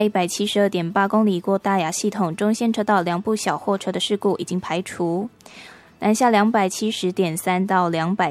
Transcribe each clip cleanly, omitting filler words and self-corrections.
172.8公里过大雅系统中线车道2部小货车的事故已经排除。南下270.3到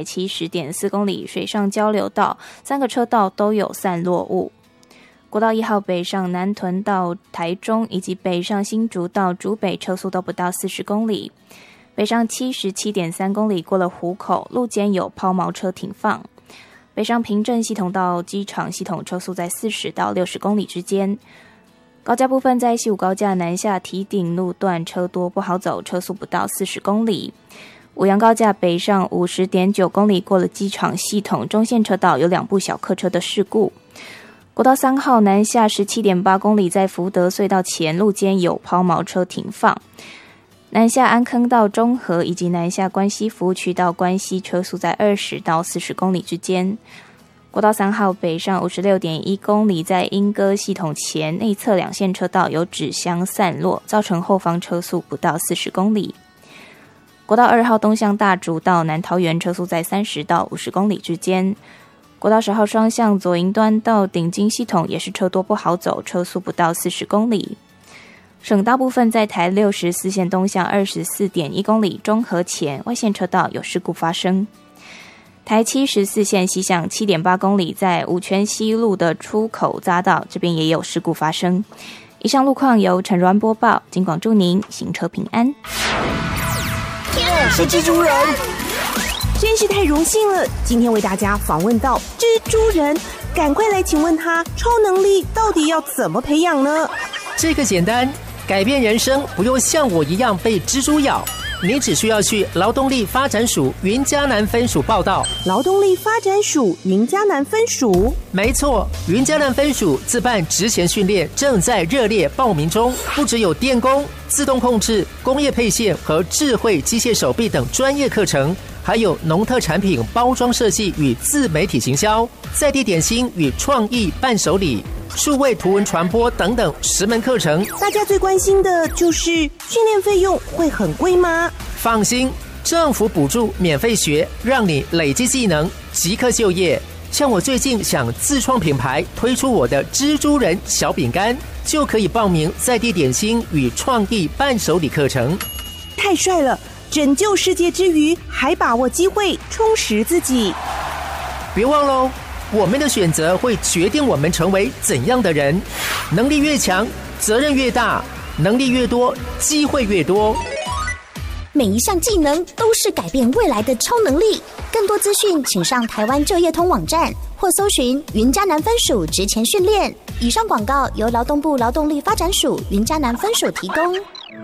270.4公里水上交流道3个车道都有散落物。国道1号北上南屯到台中以及北上新竹到竹北车速都不到40公里。北上77.3公里过了湖口，路肩有抛锚车停放。北上平镇系统到机场系统车速在40到60公里之间。高架部分在西武高架南下堤顶路段车多不好走，车速不到40公里。五杨高架北上50.9公里过了机场系统中线车道有2部小客车的事故。国道3号南下17.8公里在福德隧道前路肩有抛锚车停放。南下安坑到中和以及南下关西服务区到关西车速在20到40公里之间。国道3号北上56.1公里在莺歌系统前内侧2线车道有纸箱散落，造成后方车速不到40公里。国道2号东向大竹到南桃园车速在30到50公里之间。国道10号双向左营端到顶金系统也是车多不好走，车速不到40公里。省道部分在台64线东向24.1公里中和前外线车道有事故发生。台74线西向 7.8 公里在五权西路的出口匝道这边也有事故发生。以上路况由陈软播报，警广祝您行车平安。 天啊，是蜘蛛人！真是太荣幸了，今天为大家访问到蜘蛛人，赶快来请问他超能力到底要怎么培养呢？ 这个简单，改变人生不用像我一样被蜘蛛咬，你只需要去劳动力发展署云嘉南分署报到。 劳动力发展署云嘉南分署， 没错，云嘉南分署自办职前训练正在热烈报名中，不只有电工、自动控制、工业配线和智慧机械手臂等专业课程，还有农特产品包装设计与自媒体行销、在地点心与创意伴手礼、数位图文传播等等10门课程。 大家最关心的就是训练费用会很贵吗？ 放心，政府补助免费学，让你累积技能，即刻就业。像我最近想自创品牌，推出我的蜘蛛人小饼干，就可以报名在地点心与创意伴手礼课程。 太帅了！拯救世界之余，还把握机会充实自己。 别忘喽，我们的选择会决定我们成为怎样的人。能力越强，责任越大；能力越多，机会越多。 每一项技能都是改变未来的超能力。更多资讯请上台湾就业通网站或搜寻云嘉南分署职前训练。以上广告由劳动部劳动力发展署云嘉南分署提供。